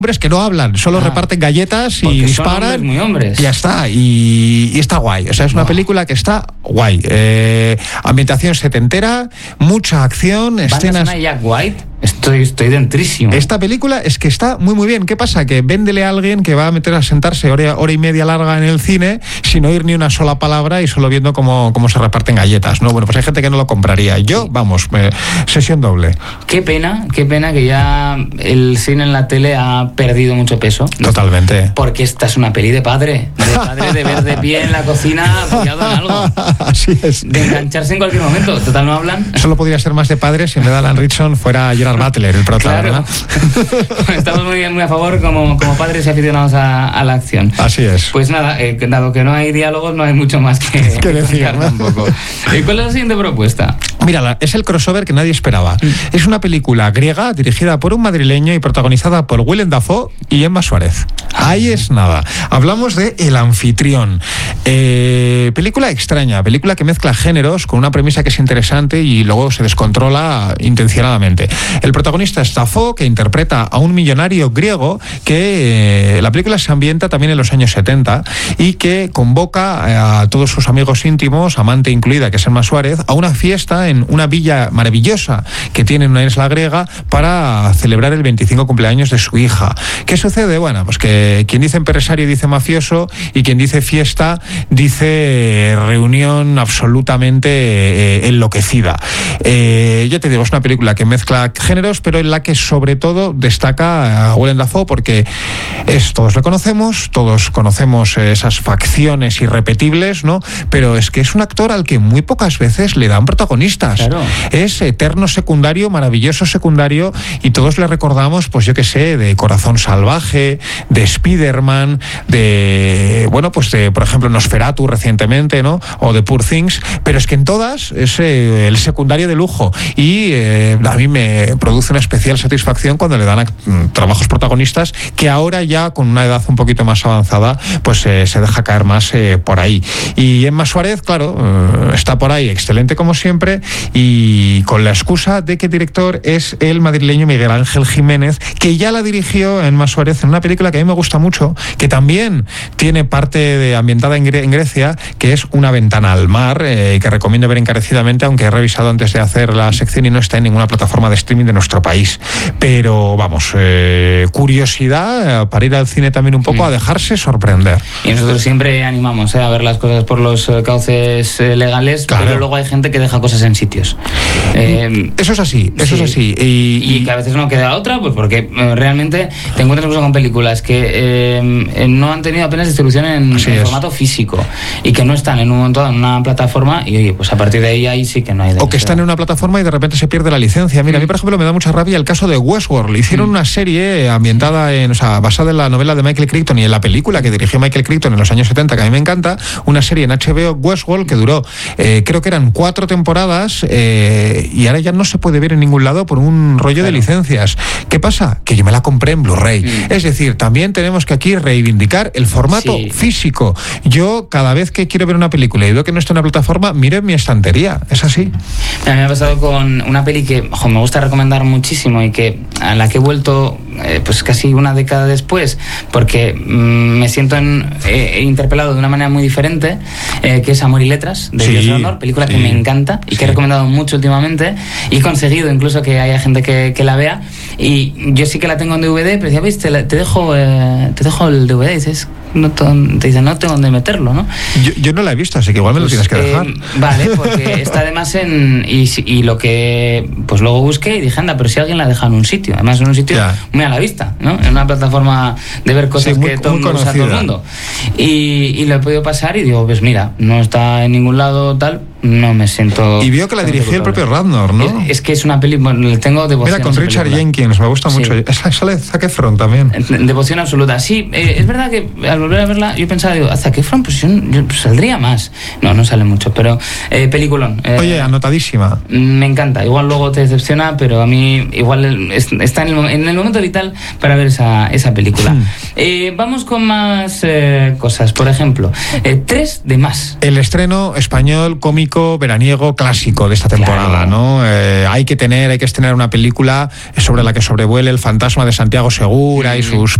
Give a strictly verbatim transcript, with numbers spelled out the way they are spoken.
hombres que no hablan, solo ah, reparten galletas y disparan. Son muy hombres. Y ya está, y, y está guay. O sea, es una wow. película que está guay. Eh, ambientación setentera, mucha acción, escenas. ¿Banda Jack White? Estoy, estoy dentrísimo. Esta película es que está muy muy bien. ¿Qué pasa? Que véndele a alguien que va a meter a sentarse hora, hora y media larga en el cine sin oír ni una sola palabra y solo viendo cómo, cómo se reparten galletas, ¿no? Bueno, pues hay gente que no lo compraría. Yo, vamos, eh, sesión doble. Qué pena, qué pena que ya el cine en la tele ha perdido mucho peso. Totalmente. Porque esta es una peli de padre. De padre de ver de pie en la cocina apoyado en algo. Así es. De engancharse en cualquier momento. Total, no hablan. Solo podría ser más de padre si en vez de Alan Rickson fuera Gerard Butler, el protagonista. Claro. Estamos muy, muy a favor como, como padres y aficionados a, a la acción. Así es. Pues nada, eh, dado que no hay diálogos, no hay mucho más que, que decir, ¿no? Tampoco. ¿Y cuál es la siguiente propuesta? Mírala, es el crossover que nadie esperaba. Mm. Es una película griega dirigida por un madrileño y protagonizada por Willem Dafoe y Emma Suárez. Ahí es nada. Hablamos de El anfitrión. Eh, película extraña, película que mezcla géneros con una premisa que es interesante y luego se descontrola intencionadamente. El protagonista es Dafoe, que interpreta a un millonario griego que eh, la película se ambienta también en los años setenta y que convoca a todos sus amigos íntimos, amante incluida, que es Emma Suárez, a una fiesta en una villa maravillosa que tiene en una isla griega para celebrar el veinticinco cumpleaños de su hija. ¿Qué sucede? Bueno, pues que quien dice empresario dice mafioso y quien dice fiesta dice reunión absolutamente eh, enloquecida. Eh, ya te digo, es una película que mezcla géneros, pero en la que sobre todo destaca a Willem Dafoe porque es, todos lo conocemos, todos conocemos esas facciones irrepetibles, ¿no? Pero es que es un actor al que muy pocas veces le dan protagonistas. Claro. Es eterno secundario, maravilloso secundario, y todos le recordamos, pues yo qué sé, de Corazón Salvaje, de Spider-Man, de, bueno, pues de, por ejemplo, Nosferatu recientemente, ¿no? O de Poor Things, pero es que en todas es eh, el secundario de lujo y eh, a mí me produce una especial satisfacción cuando le dan a, m, trabajos protagonistas que ahora ya con una edad un poquito más avanzada pues eh, se deja caer más eh, por ahí. Y Emma Suárez, claro, eh, está por ahí, excelente como siempre, y con la excusa de que el director es el madrileño Miguel Ángel Jiménez, que ya la dirigió Emma Suárez en una película que a mí me gusta mucho, que también tiene parte de ambientada en, Gre- en Grecia, que es Una ventana al mar, eh, que recomiendo ver encarecidamente, aunque he revisado antes de hacer la sección y no está en ninguna plataforma de streaming de nuestro país. Pero vamos, eh, curiosidad eh, para ir al cine también un poco, mm. a dejarse sorprender. Y nosotros siempre animamos eh, a ver las cosas por los eh, cauces eh, legales, claro. Pero luego hay gente que deja cosas en sitios. Eh, eso es así, eso sí. es así. Y, y, y que a veces no queda otra, pues porque eh, realmente te encuentras incluso con películas que eh, no han tenido apenas distribución en, en formato físico y que no están en un momento en una plataforma y oye, pues a partir de ahí ahí sí que no hay de o que están en una plataforma y de repente se pierde la licencia. Mira, mm. a mí por ejemplo me da mucha rabia el caso de Westworld. Hicieron mm. una serie ambientada en, o sea, basada en la novela de Michael Crichton y en la película que dirigió Michael Crichton en los años setenta, que a mí me encanta, una serie en H B O, Westworld, que duró eh, creo que eran cuatro temporadas eh, y ahora ya no se puede ver en ningún lado por un rollo claro. de licencias. ¿Qué pasa? Que yo me la compré en Blu-ray. Mm. Es decir, también tenemos que aquí reivindicar el formato sí. físico. Yo cada vez que quiero ver una película y veo que no está en una plataforma, miro en mi estantería. Es así. A mí me ha pasado con una peli que ojo, me gusta recomendar muchísimo y que a la que he vuelto eh, pues casi una década después porque mmm, me siento en, eh, interpelado de una manera muy diferente, eh, que es Amor y Letras de sí, Dios de Honor, película sí, que me encanta y sí. que he recomendado mucho últimamente y he conseguido incluso que haya gente que, que la vea, y yo sí que la tengo en D V D, pero decía, ¿veis? Te, te, dejo, eh, te dejo el D V D, dices, no te, te dicen, no tengo dónde meterlo, ¿no? Yo, yo no la he visto, así que igual me pues, lo tienes que dejar. Eh, vale, porque está además en... Y, y lo que... Pues luego busqué y dije, anda, pero si alguien la deja en un sitio, además en un sitio ya. muy a la vista, ¿no? En una plataforma de ver cosas sí, muy, que todo, usa todo el mundo. Y, y lo he podido pasar y digo, pues mira, no está en ningún lado tal... No me siento... Y vio que la dirigió el propio Radnor, ¿no? Es, es que es una peli... Bueno, le tengo devoción. Mira, con Richard película. Jenkins, me gusta mucho. Sí. Sale Zac Efron también. Devoción absoluta. Sí, eh, es verdad que al volver a verla yo pensaba, digo, Zac Efron, pues yo, yo pues saldría más. No, no sale mucho, pero eh, peliculón. Eh, Oye, anotadísima. Me encanta. Igual luego te decepciona, pero a mí igual es, está en el, en el momento vital para ver esa, esa película. Hmm. Eh, vamos con más eh, cosas. Por ejemplo, eh, tres de más. El estreno español cómico tópico veraniego clásico de esta temporada, claro. ¿no? Eh, hay que tener, hay que tener una película sobre la que sobrevuele el fantasma de Santiago Segura mm. y sus